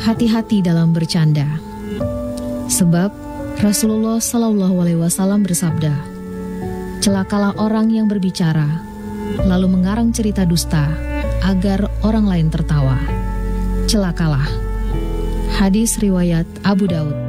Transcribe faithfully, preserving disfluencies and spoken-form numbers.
hati-hati dalam bercanda. Sebab Rasulullah Shallallahu Alaihi Wasallam bersabda, celakalah orang yang berbicara lalu mengarang cerita dusta agar orang lain tertawa. Celakalah. Hadis riwayat Abu Daud.